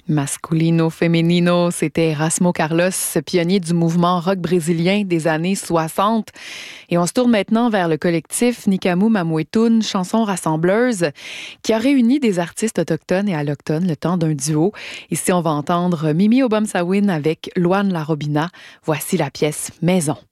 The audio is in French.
Masculino Femenino, c'était Erasmo Carlos, pionnier du mouvement rock brésilien des années 60. Et on se tourne maintenant vers le collectif Nikamu Mamuetun, chanson rassembleuse, qui a réuni des artistes autochtones et allochtones le temps d'un duo. Ici, on va entendre Mimi Obamsawin avec Loane Larobina. Voici la pièce Maison.